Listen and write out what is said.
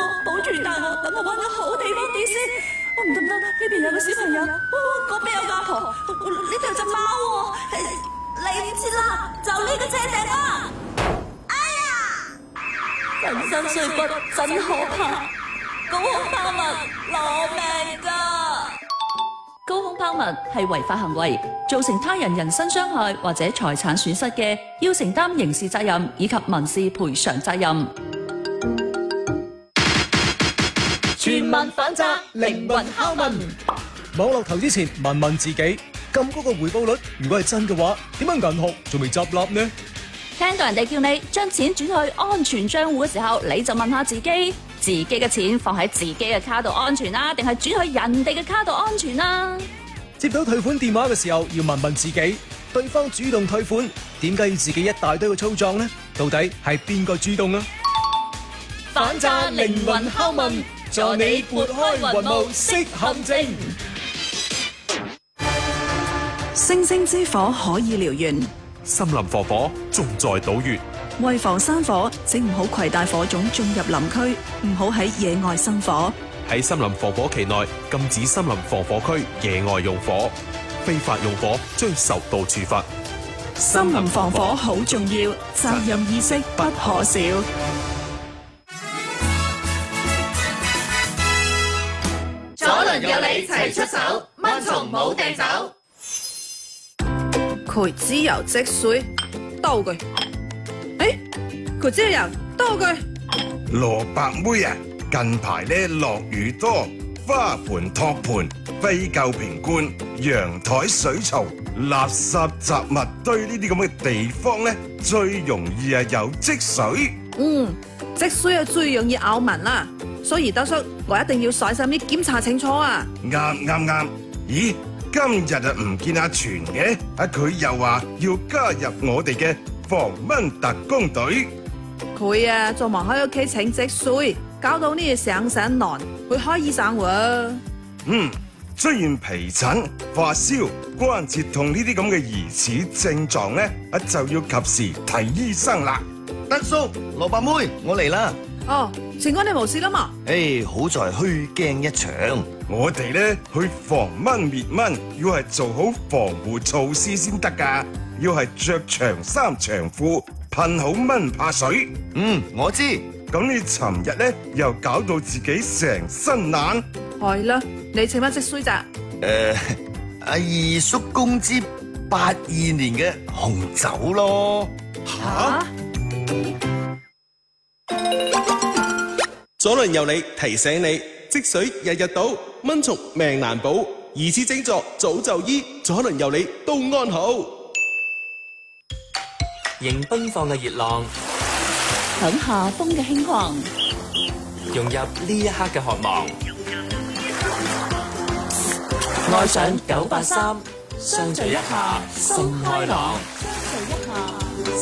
保住帶我，等我搵個好地方跌先。我唔得，呢邊有個小朋友，嗰邊有個阿婆，呢度有隻貓喎。嚟唔切啦，就呢個車頂啦。哎呀！人生碎骨真可怕，高空拋物攞命噶。高空拋物係違法行為，造成他人人身傷害或者財產損失嘅，要承擔刑事責任以及民事賠償責任。全民反詐，靈魂拷問。 網絡投資前問問自己，咁高個回報率，如果係真嘅話，點解銀行仲未執笠呢？ 聽到人哋叫你將錢轉去安全賬戶嘅時候，你就問下自己嘅錢放喺自己嘅卡度安全啦，定係轉去人哋嘅卡度安全啦？ 接到退款電話嘅時候，要問問自己，對方主動退款，點解要自己一大堆嘅操作呢？到底係邊個主動啊？ 反詐靈魂拷問，助你撥開雲霧識陷阱。 星星之火可以燎原， 森林防火重在島嶼。 為防山火，請唔好攜帶火種進入林區，唔好喺野外生火。 喺森林防火期內，禁止森林防火區野外用火，非法用火將受到處罰。 森林防火好重要，責任意識不可少。 左鄰右里齊出手，蚊蟲冇掟走。 佢只有積水，兜佢。佢只有兜佢。 蘿蔔妹啊，近排咧落雨多，花盆托盤、廢舊瓶罐、陽台水槽、垃圾雜物堆呢啲咁嘅地方咧，最容易啊有積水。 積水係最容易咬民啦，所以德叔，我一定要細心啲檢查清楚啊！ 啱。咦，今日啊唔見阿全嘅，佢又話要加入我哋嘅防蚊特工隊。 佢啊，仲忙喺屋企請積水，搞到呢嘢上身難，去開醫生喎。 出現皮疹、發燒、關節痛呢啲咁嘅疑似症狀咧，就要及時睇醫生啦。 德叔，蘿蔔妹，我嚟啦！ 哦，前哥你冇事啦嘛？ 好在虛驚一場。 我哋咧去防蚊滅蚊，要係做好防護措施先得噶，要係着長衫長褲，噴好蚊怕水。 我知。 咁你尋日咧又搞到自己成身冷。 係啦，你請乜積水咋？ 阿二叔公之82年嘅紅酒咯。 吓？ 左鄰右里提醒你，積水日日倒，蚊蟲命難保，疑似症狀早就醫，左鄰右里都安好。 迎奔放嘅熱浪， 響夏風嘅輕狂， 融入呢一刻嘅渴望， 愛上983，相聚一下心開朗。